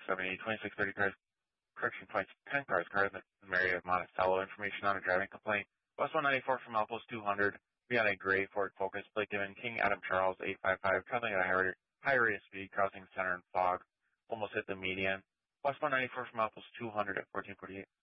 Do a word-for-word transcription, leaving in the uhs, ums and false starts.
seventy, twenty-six thirty cars, correction points, ten cars, cars in the area of Monticello. Information on a driving complaint. West one ninety-four from Outpost two hundred. We had a gray Ford Focus plate given King Adam Charles eight five five, traveling at a high, high rate of speed, crossing center and fog, almost hit the median. West one ninety-four from Outpost two hundred at fourteen forty-eight.